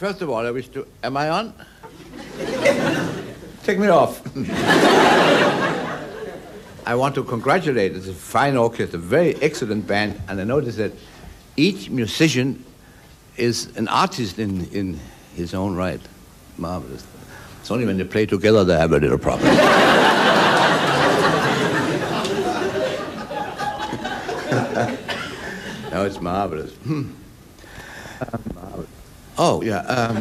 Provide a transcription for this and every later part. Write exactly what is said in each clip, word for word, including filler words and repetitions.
First of all, I wish to... Am I on? Take me off. I want to congratulate. It's a fine orchestra, very excellent band, and I notice that each musician is an artist in, in his own right. Marvelous. It's only when they play together they have a little problem. No, it's marvelous. Hmm. Marvelous. Oh, yeah. Um,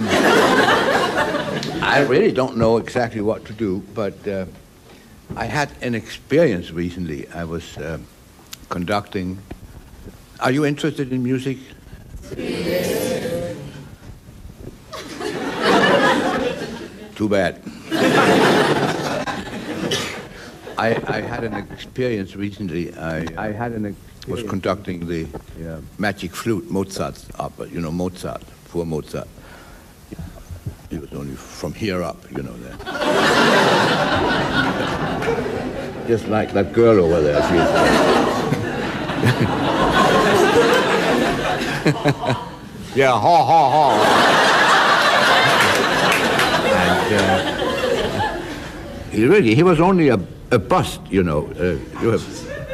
I really don't know exactly what to do, but uh, I had an experience recently. I was uh, conducting... Are you interested in music? Yes. Too bad. I, I had an experience recently. I, I had an experience. was conducting the uh, Magic Flute, Mozart's opera. You know, Mozart, poor Mozart. He was only from here up, you know that. Just like that girl over there. She is. Yeah, ha, ha, ha. And uh, he really, he was only a, a bust, you know. Uh, you have...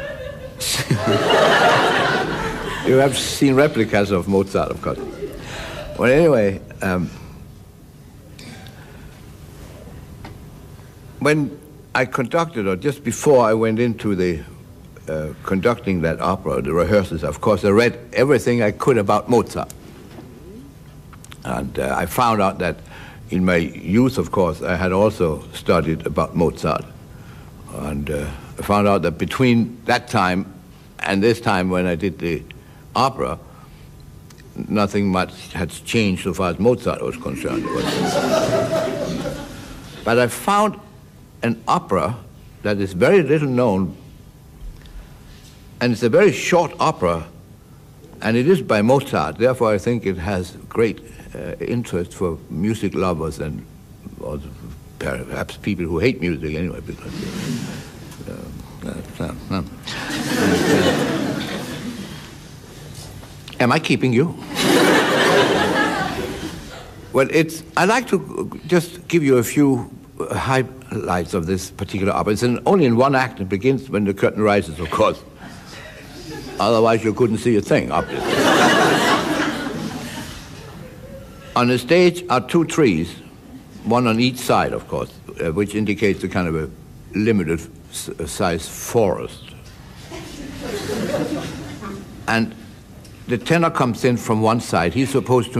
You have seen replicas of Mozart, of course. Well, anyway, um, when I conducted, or just before I went into the uh, conducting that opera, the rehearsals, of course, I read everything I could about Mozart. And uh, I found out that in my youth, of course, I had also studied about Mozart. And uh, I found out that between that time and this time when I did the opera, nothing much had changed so far as Mozart was concerned. But I found an opera that is very little known, and it's a very short opera, and it is by Mozart. Therefore, I think it has great uh, interest for music lovers and or perhaps people who hate music anyway, because... Uh, uh, uh, uh. Am I keeping you? Well, it's... I'd like to just give you a few highlights of this particular opera. It's in, only in one act. It begins when the curtain rises, of course. Otherwise, you couldn't see a thing, obviously. On the stage are two trees, one on each side, of course, uh, which indicates a kind of a limited size forest. And the tenor comes in from one side. He's supposed to